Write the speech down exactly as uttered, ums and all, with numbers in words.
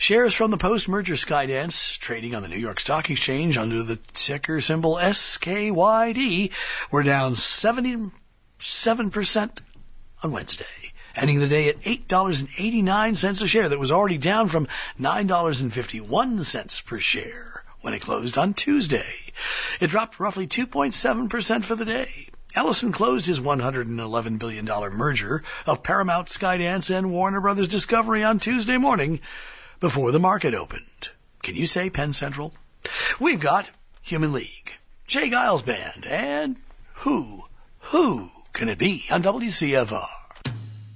Shares from the post-merger Skydance, trading on the New York Stock Exchange under the ticker symbol S K Y D, were down seventy-seven percent on Wednesday, ending the day at eight dollars and eighty-nine cents a share. That was already down from nine dollars and fifty-one cents per share when it closed on Tuesday. It dropped roughly two point seven percent for the day. Ellison closed his one hundred eleven billion dollars merger of Paramount, Skydance, and Warner Brothers Discovery on Tuesday morning before the market opened. Can you say Penn Central? We've got Human League, Jay Giles Band, and who, who can it be on W C F R?